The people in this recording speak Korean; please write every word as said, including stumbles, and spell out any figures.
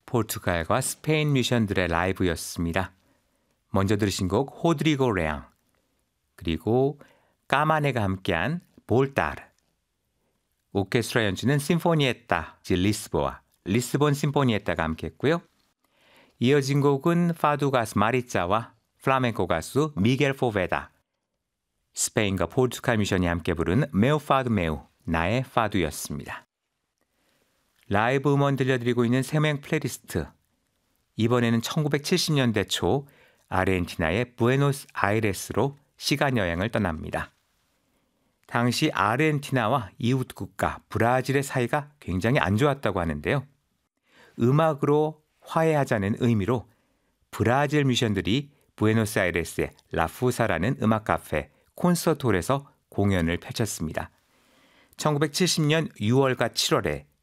포르투갈과 스페인 뮤지션들의 라이브였습니다. 먼저 들으신 곡 호드리고 레앙, 그리고 까마네가 함께한 볼타르, 오케스트라 연주는 심포니에타 지 리스보아, 리스본 심포니에타가 함께했고요. 이어진 곡은 파두 가수 마리짜와 플라멩코 가수 미겔 포베다, 스페인과 포르투갈 뮤지션이 함께 부른 메우 파두 메우, 나의 파두였습니다. 라이브 음원 들려드리고 있는 생명 플레이리스트, 이번에는 천구백칠십 년대 초 아르헨티나의 부에노스아이레스로 시간여행을 떠납니다. 당시 아르헨티나와 이웃 국가 브라질의 사이가 굉장히 안 좋았다고 하는데요. 음악으로 화해하자는 의미로 브라질 뮤지션들이 부에노스아이레스의 라푸사라는 음악 카페 콘서트홀에서 공연을 펼쳤습니다. 천구백칠십 년 유월과 칠월에